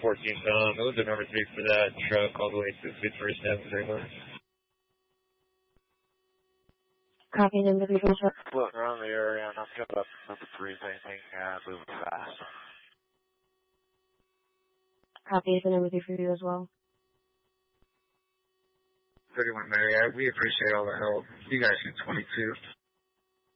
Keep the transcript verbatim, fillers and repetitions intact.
fourteen pound. It was the number three for that truck all the way to fifth first Avenue, very much. Copy, number three for the truck. Look, around the area, not sure about number three, if anything, uh, moving fast. Copy, the number three for you as well. thirty-one Mary, we appreciate all the help. You guys get twenty-two.